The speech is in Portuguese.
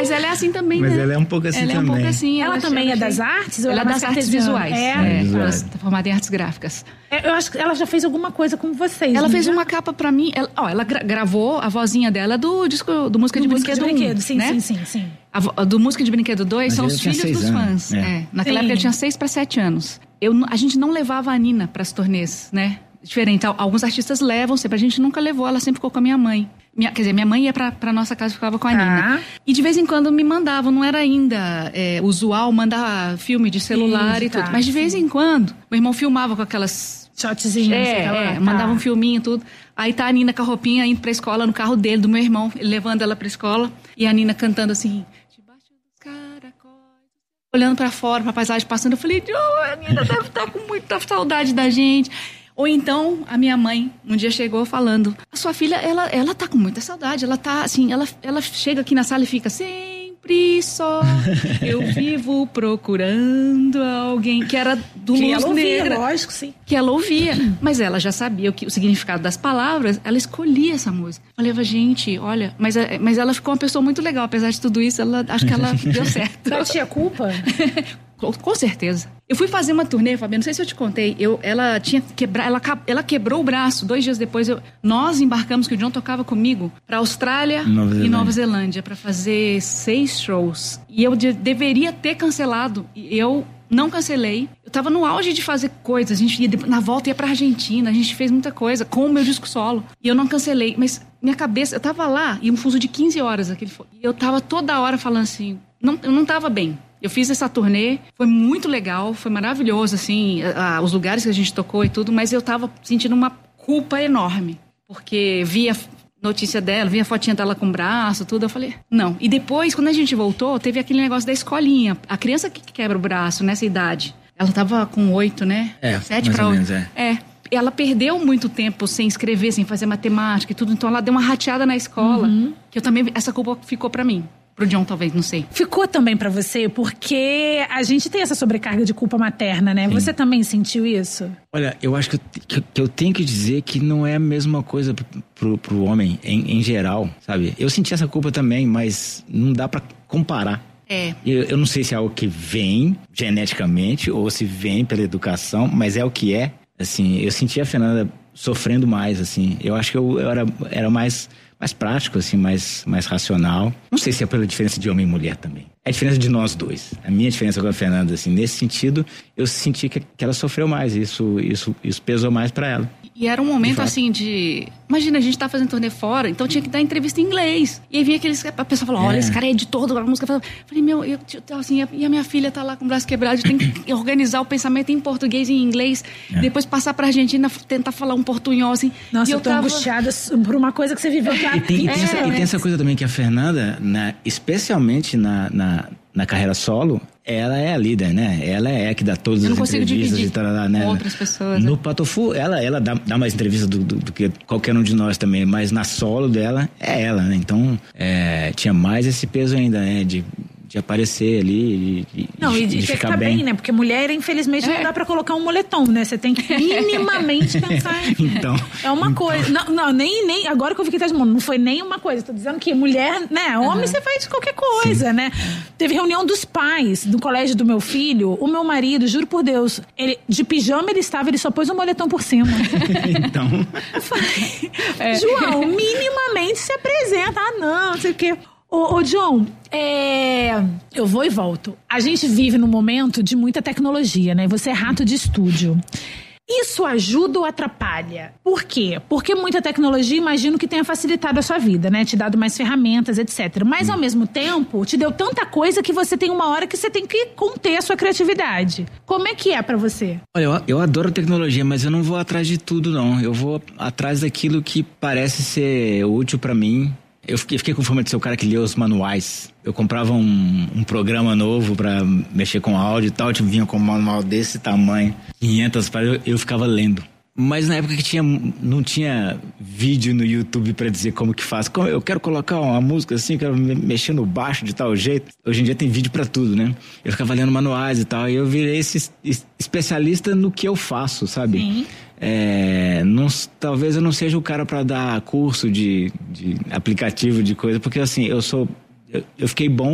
Mas ela é assim também, Mas né? ela é um pouco assim ela também. É um pouco assim. Ela também é das artes? Ou ela é das artes visuais. Ela está formada em artes gráficas. Eu acho que ela já fez alguma coisa com vocês. Ela fez uma capa pra mim. Ela gravou a vozinha dela do disco do Música de Brinquedo 1. Sim, né? sim. Do Música de Brinquedo 2 Mas são os filhos dos fãs. Naquela época ele tinha 6 para 7 anos. A gente não levava a Nina para as turnês, né? Diferente. Alguns artistas levam sempre. A gente nunca levou, ela sempre ficou com a minha mãe. Quer dizer, minha mãe ia pra nossa casa e ficava com a Nina. E de vez em quando me mandavam, não era ainda usual mandar filme de celular e tudo. Mas de vez em quando, meu irmão filmava com aquelas... shotzinhos. Mandava um filminho e tudo. Aí tá a Nina com a roupinha indo pra escola no carro dele, do meu irmão, ele levando ela pra escola. E a Nina cantando assim... Debaixo dos caracóis. Olhando pra fora, pra paisagem passando. Eu falei, a Nina deve estar com muita saudade da gente. Ou então, a minha mãe, um dia chegou falando, a sua filha, ela tá com muita saudade, ela tá, assim, ela chega aqui na sala e fica sempre só, eu vivo procurando alguém, que era do que Luz ela ouvia, Negra. Lógico, sim. Que ela ouvia, mas ela já sabia o significado das palavras, ela escolhia essa música. Eu falei, gente, olha, mas ela ficou uma pessoa muito legal, apesar de tudo isso, acho que ela deu certo. Ela tinha culpa? Com certeza. Eu fui fazer uma turnê, Fabiana, não sei se eu te contei, ela quebrou o braço. 2 dias depois, nós embarcamos, que o John tocava comigo, pra Austrália e Nova Zelândia, pra fazer 6 shows. E eu deveria ter cancelado, e eu não cancelei. Eu tava no auge de fazer coisas, a gente na volta ia pra Argentina, a gente fez muita coisa com o meu disco solo. E eu não cancelei, mas minha cabeça, eu tava lá, e um fuso de 15 horas, e eu tava toda hora falando assim, eu não tava bem. Eu fiz essa turnê, foi muito legal, foi maravilhoso, assim, os lugares que a gente tocou e tudo, mas eu tava sentindo uma culpa enorme, porque via notícia dela, via a fotinha dela com o braço, tudo, eu falei, não. E depois, quando a gente voltou, teve aquele negócio da escolinha, a criança que quebra o braço nessa idade, ela tava com 8, né? 7 para 8. Ela perdeu muito tempo sem escrever, sem fazer matemática e tudo, então ela deu uma rateada na escola, que eu também, essa culpa ficou pra mim. Pro John, talvez, não sei. Ficou também pra você, porque a gente tem essa sobrecarga de culpa materna, né? Sim. Você também sentiu isso? Olha, eu acho que eu tenho que dizer que não é a mesma coisa pro homem, em geral, sabe? Eu senti essa culpa também, mas não dá pra comparar. Eu não sei se é algo que vem geneticamente ou se vem pela educação, mas é o que é. Assim, eu senti a Fernanda sofrendo mais, assim. Eu acho que eu era mais prático, assim, mais racional. Não sei se é pela diferença de homem e mulher também. É a diferença de nós dois. A minha diferença com a Fernanda, assim, nesse sentido, eu senti que ela sofreu mais. Isso pesou mais pra ela. E era um momento, assim, de... Imagina, a gente tá fazendo turnê fora, então tinha que dar entrevista em inglês. E aí vinha a pessoa falou, olha, esse cara é editor da música. Eu falei, assim, e a minha filha tá lá com o braço quebrado, eu tenho que organizar o pensamento em português e em inglês, depois passar pra Argentina, tentar falar um portunhol, assim. Nossa, eu tô angustiada por uma coisa que você viveu. E tem essa coisa também que a Fernanda, especialmente na carreira solo, ela é a líder, né? Ela é a que dá todas as entrevistas e tal, né? Com outras pessoas. No Patofu, ela dá mais entrevistas do que qualquer um de nós também, mas na solo dela é ela, né? Então, tinha mais esse peso ainda, né? De aparecer ali e de ficar tá bem, né? Porque mulher, infelizmente, não dá pra colocar um moletom, né? Você tem que minimamente pensar em... Então... É uma coisa... Não, nem... Agora que eu fiquei tasmando, não foi nem uma coisa. Tô dizendo que mulher, né? Homem, você faz qualquer coisa, né? Teve reunião dos pais do colégio do meu filho. O meu marido, juro por Deus, de pijama ele só pôs um moletom por cima. Então... Eu falei, João, minimamente se apresenta. Não sei o quê. Ô John, eu vou e volto. A gente vive num momento de muita tecnologia, né? Você é rato de estúdio. Isso ajuda ou atrapalha? Por quê? Porque muita tecnologia, imagino que tenha facilitado a sua vida, né? Te dado mais ferramentas, etc. Mas, ao mesmo tempo, te deu tanta coisa que você tem uma hora que você tem que conter a sua criatividade. Como é que é pra você? Olha, eu adoro tecnologia, mas eu não vou atrás de tudo, não. Eu vou atrás daquilo que parece ser útil pra mim. Eu fiquei com fome de ser o cara que lê os manuais. Eu comprava um programa novo pra mexer com áudio e tal, vinha com um manual desse tamanho, 500 páginas, eu ficava lendo. Mas na época que não tinha vídeo no YouTube pra dizer como que faz. Eu quero colocar uma música assim, quero mexer no baixo de tal jeito. Hoje em dia tem vídeo pra tudo, né? Eu ficava lendo manuais e tal, e eu virei esse especialista no que eu faço, sabe? Sim. Talvez eu não seja o cara para dar curso de aplicativo, de coisa, porque assim, eu fiquei bom